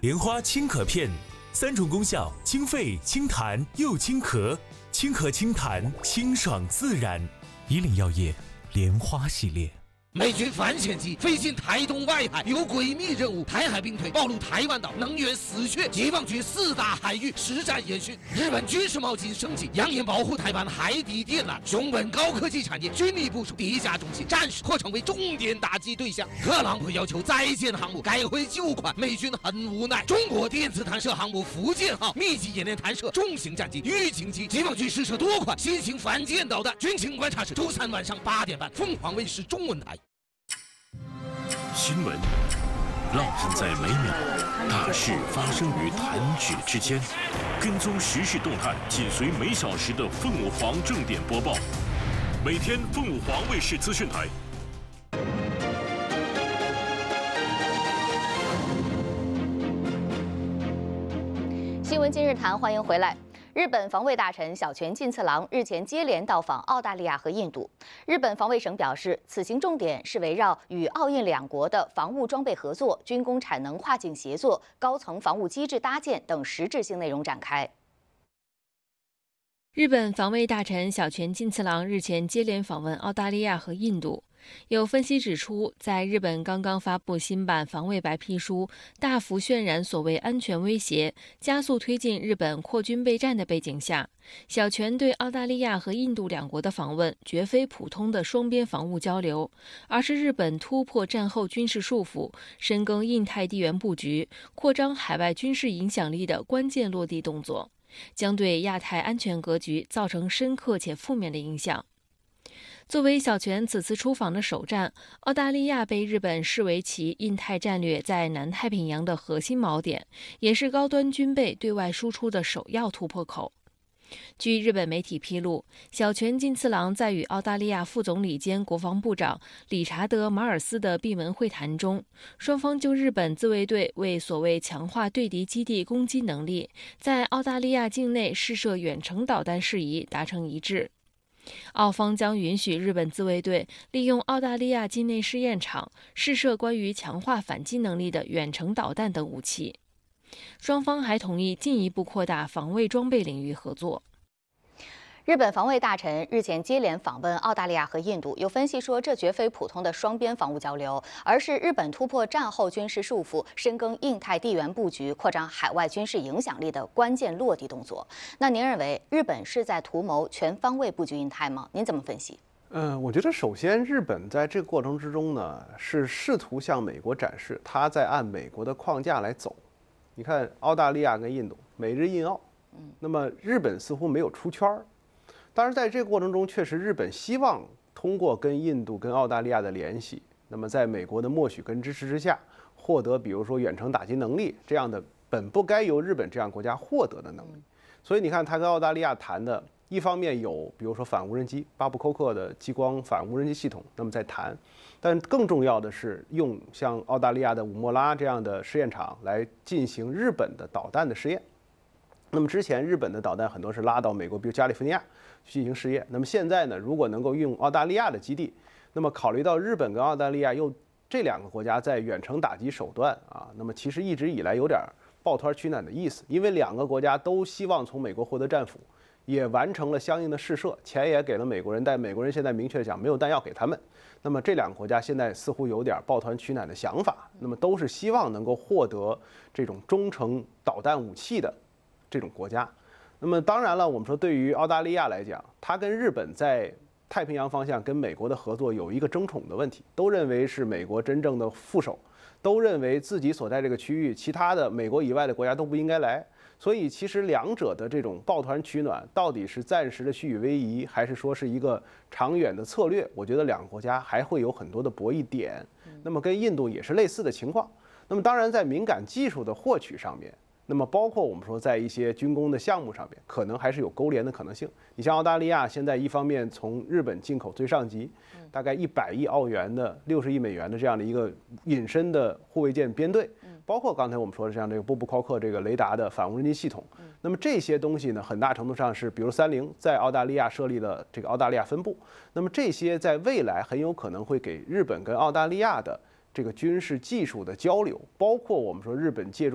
莲花清咳片，3种功效：清肺、清痰又清咳，清咳清痰，清爽自然。以岭药业莲花系列。 美军反潜机飞进台东外海，有诡秘任务。台海兵推暴露台湾岛能源死穴，解放军4大海域实战演训。日本军事冒金升级，扬言保护台湾海底电缆。熊本高科技产业军力部署叠加中心，战时或成为重点打击对象。特朗普要求再建航母，改回旧款，美军很无奈。中国电子弹射航母福建号密集演练弹射重型战机预警机，解放军试射多款新型反舰导弹。军情观察室周3晚上8点半，凤凰卫视中文台。 新闻烙印在每秒，大事发生于弹指之间。跟踪时事动态，紧随每小时的凤凰正点播报。每天凤凰卫视资讯台。 新闻今日谈，欢迎回来。 日本防卫大臣小泉进次郎日前接连到访澳大利亚和印度。日本防卫省表示，此行重点是围绕与澳印两国的防务装备合作、军工产能跨境协作、高层防务机制搭建等实质性内容展开。 日本防卫大臣小泉进次郎日前接连访问澳大利亚和印度。有分析指出，在日本刚刚发布新版防卫白皮书，大幅渲染所谓安全威胁，加速推进日本扩军备战的背景下，小泉对澳大利亚和印度两国的访问，绝非普通的双边防务交流，而是日本突破战后军事束缚，深耕印太地缘布局，扩张海外军事影响力的关键落地动作。 将对亚太安全格局造成深刻且负面的影响。作为小泉此次出访的首站，澳大利亚被日本视为其印太战略在南太平洋的核心锚点，也是高端军备对外输出的首要突破口。 据日本媒体披露，小泉进次郎在与澳大利亚副总理兼国防部长理查德·马尔斯的闭门会谈中，双方就日本自卫队为所谓强化对敌基地攻击能力，在澳大利亚境内试射远程导弹事宜达成一致。澳方将允许日本自卫队利用澳大利亚境内试验场试射关于强化反击能力的远程导弹等武器。 双方还同意进一步扩大防卫装备领域合作。 日本防卫大臣日前接连访问澳大利亚和印度，有分析说，这绝非普通的双边防务交流，而是日本突破战后军事束缚，深耕印太地缘布局，扩张海外军事影响力的关键落地动作。那您认为，日本是在图谋全方位布局印太吗？您怎么分析？ 我觉得首先，日本在这个过程之中呢，是试图向美国展示，它在按美国的框架来走。 你看，澳大利亚跟印度，美日印澳，那么日本似乎没有出圈儿。当然，在这个过程中，确实日本希望通过跟印度、跟澳大利亚的联系，那么在美国的默许跟支持之下，获得比如说远程打击能力这样的本不该由日本这样国家获得的能力。所以你看，他跟澳大利亚谈的，一方面有比如说反无人机巴布扣克的激光反无人机系统，那么在谈。 但更重要的是，用像澳大利亚的武莫拉这样的试验场来进行日本的导弹的试验。那么之前日本的导弹很多是拉到美国，比如加利福尼亚去进行试验。那么现在呢，如果能够用澳大利亚的基地，那么考虑到日本跟澳大利亚又这两个国家在远程打击手段啊，那么其实一直以来有点抱团取暖的意思，因为两个国家都希望从美国获得战俘。 也完成了相应的试射，钱也给了美国人，但美国人现在明确讲没有弹药给他们。那么这两个国家现在似乎有点抱团取暖的想法，那么都是希望能够获得这种中程导弹武器的这种国家。那么当然了，我们说对于澳大利亚来讲，它跟日本在太平洋方向跟美国的合作有一个争宠的问题，都认为是美国真正的副手，都认为自己所在这个区域，其他的美国以外的国家都不应该来。 所以，其实两者的这种抱团取暖，到底是暂时的虚与委蛇，还是说是一个长远的策略？我觉得两个国家还会有很多的博弈点。那么跟印度也是类似的情况。那么当然，在敏感技术的获取上面，那么包括我们说在一些军工的项目上面，可能还是有勾连的可能性。你像澳大利亚现在一方面从日本进口最上级，大概100亿澳元的60亿美元的这样的一个隐身的护卫舰编队。 包括刚才我们说的像这个波布考克这个雷达的反无人机系统，那么这些东西呢，很大程度上是比如30在澳大利亚设立了这个澳大利亚分部，那么这些在未来很有可能会给日本跟澳大利亚的这个军事技术的交流，包括我们说日本借助。